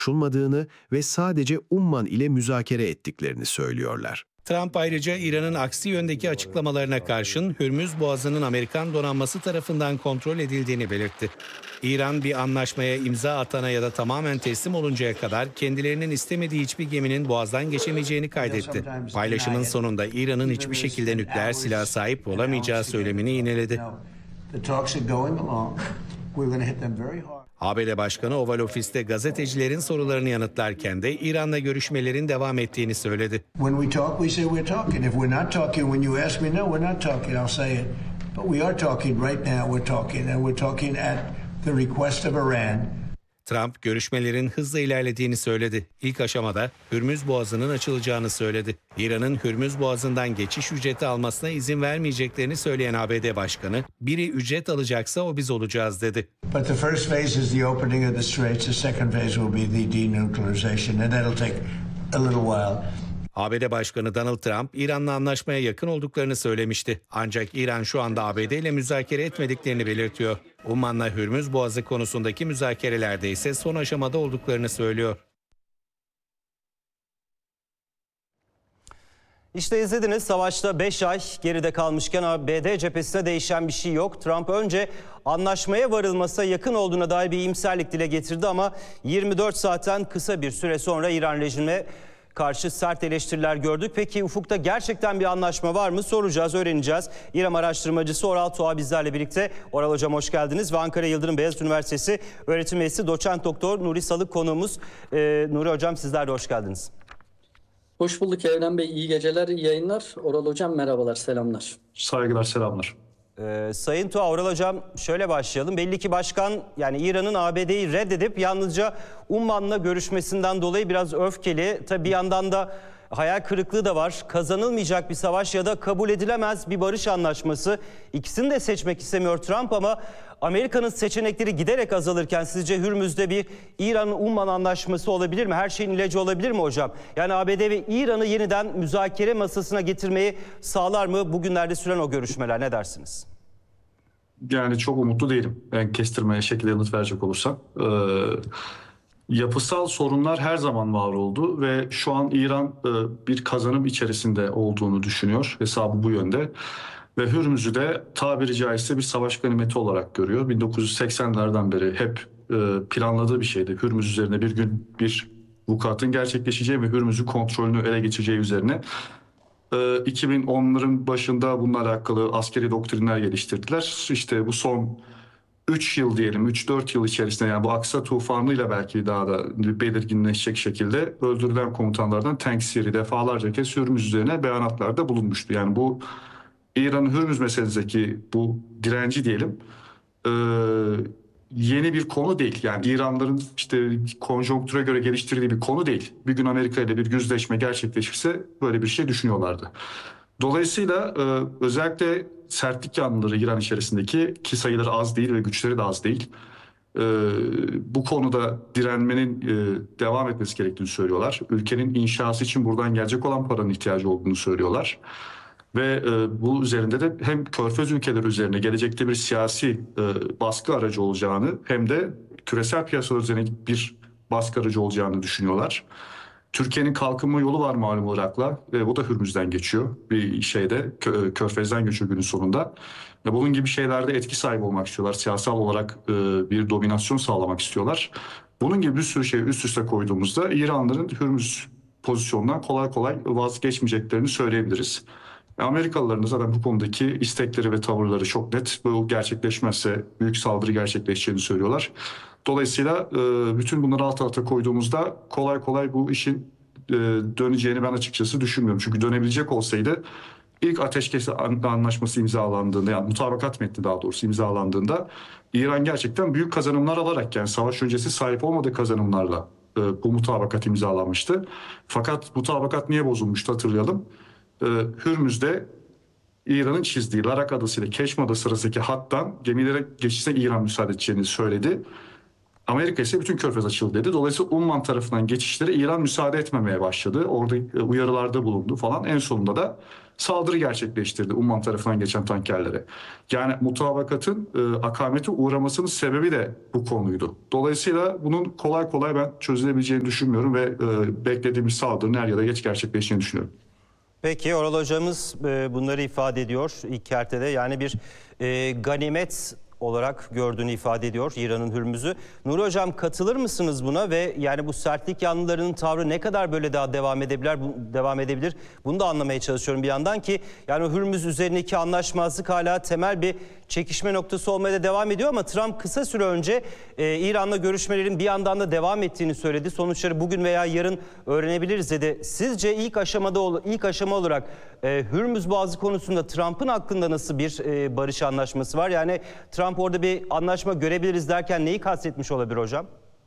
konuşulmadığını ve sadece Umman ile müzakere ettiklerini söylüyorlar. Trump ayrıca İran'ın aksi yöndeki açıklamalarına karşın Hürmüz Boğazı'nın Amerikan donanması tarafından kontrol edildiğini belirtti. İran bir anlaşmaya imza atana ya da tamamen teslim oluncaya kadar kendilerinin istemediği hiçbir geminin boğazdan geçemeyeceğini kaydetti. Paylaşımın sonunda İran'ın hiçbir şekilde nükleer silaha sahip olamayacağı söylemini yineledi. ABD Başkanı Oval Ofis'te gazetecilerin sorularını yanıtlarken de İran'la görüşmelerin devam ettiğini söyledi. Trump görüşmelerin hızla ilerlediğini söyledi. İlk aşamada Hürmüz Boğazı'nın açılacağını söyledi. İran'ın Hürmüz Boğazı'ndan geçiş ücreti almasına izin vermeyeceklerini söyleyen ABD Başkanı, "Biri ücret alacaksa o biz olacağız." dedi. But the first phase is the opening of the straits. The second phase will be the denuclearization, and that'll take a little while. ABD Başkanı Donald Trump, İran'la anlaşmaya yakın olduklarını söylemişti. Ancak İran şu anda ABD ile müzakere etmediklerini belirtiyor. Umman'la Hürmüz Boğazı konusundaki müzakerelerde ise son aşamada olduklarını söylüyor. İşte izlediniz, savaşta 5 ay geride kalmışken ABD cephesine değişen bir şey yok. Trump önce anlaşmaya varılmasına yakın olduğuna dair bir iyimserlik dile getirdi ama 24 saatten kısa bir süre sonra İran rejimine karşı sert eleştiriler gördük. Peki ufukta gerçekten bir anlaşma var mı? Soracağız, öğreneceğiz. İran araştırmacısı Oral Tuğa bizlerle birlikte. Oral Hocam hoş geldiniz. Ve Ankara Yıldırım Beyazıt Üniversitesi öğretim üyesi Doçent Doktor Nuri Salık konuğumuz. Nuri Hocam sizler de hoş geldiniz. Hoş bulduk Evren Bey. İyi geceler, iyi yayınlar. Oral Hocam merhabalar, selamlar. Saygılar, selamlar. Sayın Tuğa, Oral Hocam şöyle başlayalım. Belli ki başkan yani İran'ın ABD'yi reddedip yalnızca Umman'la görüşmesinden dolayı biraz öfkeli. Tabii bir yandan da hayal kırıklığı da var. Kazanılmayacak bir savaş ya da kabul edilemez bir barış anlaşması. İkisini de seçmek istemiyor Trump ama Amerika'nın seçenekleri giderek azalırken sizce Hürmüz'de bir İran-Umman anlaşması olabilir mi? Her şeyin ilacı olabilir mi hocam? Yani ABD ve İran'ı yeniden müzakere masasına getirmeyi sağlar mı bugünlerde süren o görüşmeler? Ne dersiniz? Yani çok umutlu değilim. Ben kestirmeye şekilde yanıt verecek olursam. Yapısal sorunlar her zaman var oldu ve şu an İran bir kazanım içerisinde olduğunu düşünüyor. Hesabı bu yönde. Ve Hürmüz'ü de tabiri caizse bir savaş ganimeti olarak görüyor. 1980'lerden beri hep planladığı bir şeydi. Hürmüz üzerine bir gün bir vukuatın gerçekleşeceği ve Hürmüz'ün kontrolünü ele geçireceği üzerine 2010'ların başında bununla alakalı askeri doktrinler geliştirdiler. İşte bu son 3 yıl diyelim, 3-4 yıl içerisinde yani bu Aksa tufanıyla belki daha da belirginleşecek şekilde öldürülen komutanlardan Tanksiri defalarca kez Hürmüz üzerine beyanatlarda bulunmuştu. Yani bu İran'ın Hürmüz meselesindeki bu direnci diyelim yeni bir konu değil. Yani İranlıların işte konjonktüre göre geliştirdiği bir konu değil. Bir gün Amerika ile bir yüzleşme gerçekleşirse böyle bir şey düşünüyorlardı. Dolayısıyla özellikle sertlik yanlıları İran içerisindeki ki sayıları az değil ve güçleri de az değil. Bu konuda direnmenin devam etmesi gerektiğini söylüyorlar. Ülkenin inşası için buradan gelecek olan paranın ihtiyacı olduğunu söylüyorlar. Ve bu üzerinde de hem Körfez ülkeleri üzerine gelecekte bir siyasi baskı aracı olacağını hem de küresel piyasalar üzerine bir baskı aracı olacağını düşünüyorlar. Türkiye'nin kalkınma yolu var malum Irak'la. Bu da Hürmüz'den geçiyor. Bir şeyde Körfez'den geçiyor günün sonunda. Bunun gibi şeylerde etki sahibi olmak istiyorlar. Siyasal olarak bir dominasyon sağlamak istiyorlar. Bunun gibi bir sürü şey üst üste koyduğumuzda İranlıların Hürmüz pozisyonundan kolay kolay vazgeçmeyeceklerini söyleyebiliriz. Amerikalıların da zaten bu konudaki istekleri ve tavırları çok net. Bu gerçekleşmezse büyük saldırı gerçekleşeceğini söylüyorlar. Dolayısıyla bütün bunları alt alta koyduğumuzda kolay kolay bu işin döneceğini ben açıkçası düşünmüyorum. Çünkü dönebilecek olsaydı ilk ateşkes anlaşması imzalandığında yani mutabakat metni daha doğrusu imzalandığında İran gerçekten büyük kazanımlar alarak yani savaş öncesi sahip olmadığı kazanımlarla bu mutabakat imzalanmıştı. Fakat mutabakat niye bozulmuştu hatırlayalım. Hürmüz'de İran'ın çizdiği Larak Adası ile Keşm Adası arasındaki hattan gemilere geçişine İran müsaade edeceğini söyledi. Amerika ise bütün körfez açıldı dedi. Dolayısıyla Umman tarafından geçişlere İran müsaade etmemeye başladı. Orada uyarılarda bulundu falan. En sonunda da saldırı gerçekleştirdi Umman tarafından geçen tankerlere. Yani mutabakatın akamete uğramasının sebebi de bu konuydu. Dolayısıyla bunun kolay kolay ben çözülebileceğini düşünmüyorum ve beklediğimiz saldırının er ya da geç gerçekleşeceğini düşünüyorum. Peki Oral hocamız bunları ifade ediyor ilk kertede. Yani bir ganimet olarak gördüğünü ifade ediyor İran'ın Hürmüz'ü. Nuri hocam, katılır mısınız buna ve yani bu sertlik yanlılarının tavrı ne kadar böyle daha devam edebilir? Bunu da anlamaya çalışıyorum bir yandan ki yani Hürmüz üzerindeki anlaşmazlık hala temel bir çekişme noktası olmaya da devam ediyor ama Trump kısa süre önce İran'la görüşmelerin bir yandan da devam ettiğini söyledi. Sonuçları bugün veya yarın öğrenebiliriz dedi. Sizce ilk aşama olarak Hürmüz Boğazı konusunda Trump'ın aklında nasıl bir barış anlaşması var? Yani Trump orada bir anlaşma görebiliriz derken neyi kastetmiş olabilir hocam?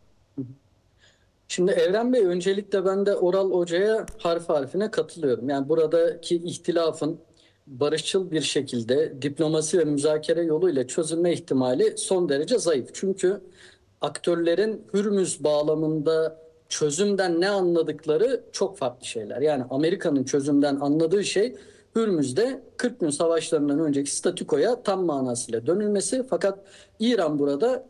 Şimdi Evren Bey, öncelikle ben de Oral Hoca'ya harf harfine katılıyorum. Yani buradaki ihtilafın barışçıl bir şekilde diplomasi ve müzakere yoluyla çözülme ihtimali son derece zayıf. Çünkü aktörlerin Hürmüz bağlamında çözümden ne anladıkları çok farklı şeyler. Yani Amerika'nın çözümden anladığı şey Hürmüz'de 40 gün savaşlarından önceki statükoya tam manasıyla dönülmesi. Fakat İran burada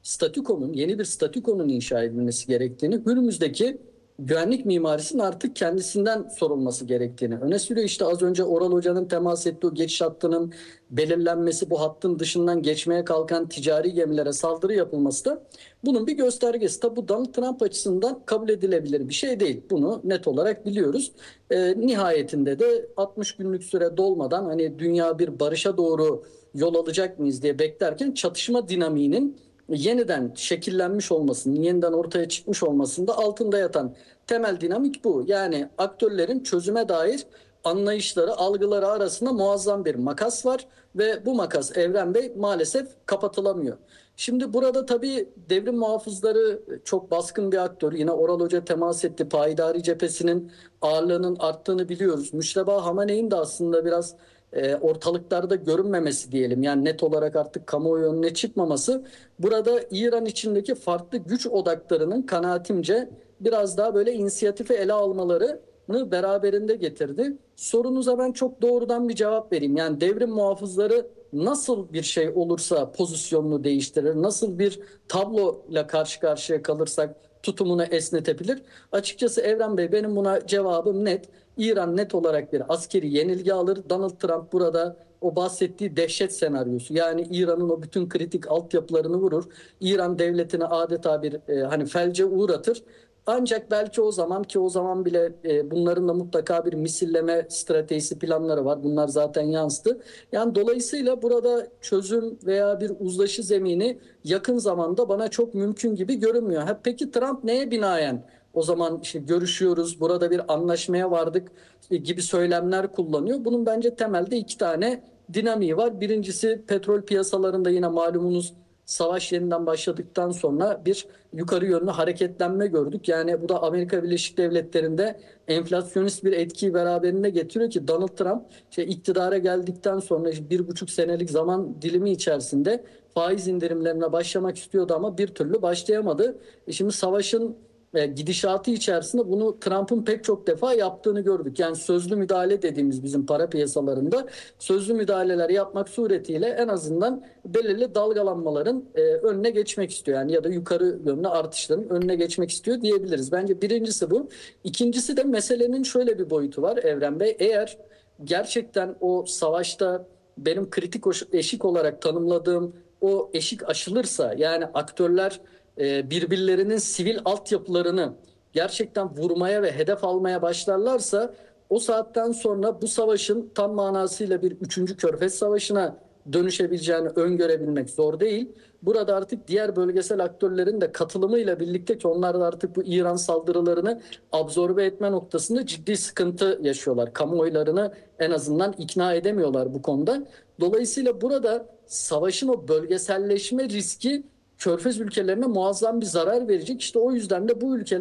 yeni bir statükonun inşa edilmesi gerektiğini, Hürmüz'deki güvenlik mimarisinin artık kendisinden sorulması gerektiğini öne sürüyor. İşte az önce Oral Hoca'nın temas ettiği o geçiş hattının belirlenmesi, bu hattın dışından geçmeye kalkan ticari gemilere saldırı yapılması da bunun bir göstergesi. Tabi bu Donald Trump açısından kabul edilebilir bir şey değil. Bunu net olarak biliyoruz. Nihayetinde de 60 günlük süre dolmadan hani dünya bir barışa doğru yol alacak mıyız diye beklerken çatışma dinamiğinin yeniden şekillenmiş olmasının, yeniden ortaya çıkmış olmasında altında yatan temel dinamik bu. Yani aktörlerin çözüme dair anlayışları, algıları arasında muazzam bir makas var ve bu makas, Evren Bey, maalesef kapatılamıyor. Şimdi burada tabii devrim muhafızları çok baskın bir aktör. Yine Oral Hoca temas etti. Payidari cephesinin ağırlığının arttığını biliyoruz. Müşteba Hamaney'in de aslında biraz ortalıklarda görünmemesi diyelim. Yani net olarak artık kamuoyu önüne çıkmaması burada İran içindeki farklı güç odaklarının kanaatimce biraz daha böyle inisiyatifi ele almalarını beraberinde getirdi. Sorunuza ben çok doğrudan bir cevap vereyim. Yani devrim muhafızları nasıl bir şey olursa pozisyonunu değiştirir, nasıl bir tabloyla karşı karşıya kalırsak tutumunu esnetebilir. Açıkçası Evren Bey, benim buna cevabım net. İran net olarak bir askeri yenilgi alır. Donald Trump burada o bahsettiği dehşet senaryosu, yani İran'ın o bütün kritik altyapılarını vurur. İran devletini adeta bir hani felce uğratır. Ancak belki o zaman, ki o zaman bile bunların da mutlaka bir misilleme stratejisi, planları var. Bunlar zaten yansıdı. Yani dolayısıyla burada çözüm veya bir uzlaşı zemini yakın zamanda bana çok mümkün gibi görünmüyor. Peki Trump neye binaen o zaman işte görüşüyoruz, burada bir anlaşmaya vardık gibi söylemler kullanıyor? Bunun bence temelde iki tane dinamiği var. Birincisi, petrol piyasalarında yine malumunuz savaş yeniden başladıktan sonra bir yukarı yönlü hareketlenme gördük. Yani bu da Amerika Birleşik Devletleri'nde enflasyonist bir etkiyi beraberinde getiriyor ki Donald Trump iktidara geldikten sonra 1,5 senelik zaman dilimi içerisinde faiz indirimlerine başlamak istiyordu ama bir türlü başlayamadı. Şimdi savaşın gidişatı içerisinde bunu Trump'ın pek çok defa yaptığını gördük. Yani sözlü müdahale dediğimiz bizim para piyasalarında sözlü müdahaleler yapmak suretiyle en azından belirli dalgalanmaların önüne geçmek istiyor. Yani ya da yukarı yönlü artışların önüne geçmek istiyor diyebiliriz. Bence birincisi bu. İkincisi de meselenin şöyle bir boyutu var Evren Bey. Eğer gerçekten o savaşta benim kritik eşik olarak tanımladığım o eşik aşılırsa, yani aktörler birbirlerinin sivil altyapılarını gerçekten vurmaya ve hedef almaya başlarlarsa, o saatten sonra bu savaşın tam manasıyla bir 3. Körfez Savaşı'na dönüşebileceğini öngörebilmek zor değil. Burada artık diğer bölgesel aktörlerin de katılımıyla birlikte, ki onlar da artık bu İran saldırılarını absorbe etme noktasında ciddi sıkıntı yaşıyorlar. Kamuoylarını en azından ikna edemiyorlar bu konuda. Dolayısıyla burada savaşın o bölgeselleşme riski Körfez ülkelerine muazzam bir zarar verecek. İşte o yüzden de bu ülkeler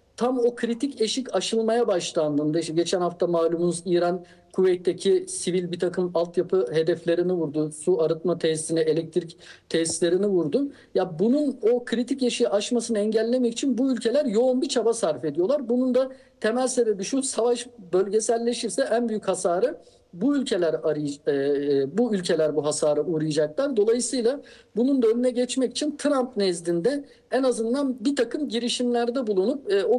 tam o kritik eşik aşılmaya başlandığında, işte geçen hafta malumunuz İran Kuveyt'teki sivil bir takım altyapı hedeflerini vurdu. Su arıtma tesisine, elektrik tesislerini vurdu. Ya bunun o kritik eşiği aşmasını engellemek için bu ülkeler yoğun bir çaba sarf ediyorlar. Bunun da temel sebebi şu: savaş bölgeselleşirse en büyük hasarı bu ülkeler bu hasara uğrayacaklar. Dolayısıyla bunun da önüne geçmek için Trump nezdinde en azından bir takım girişimlerde bulunup o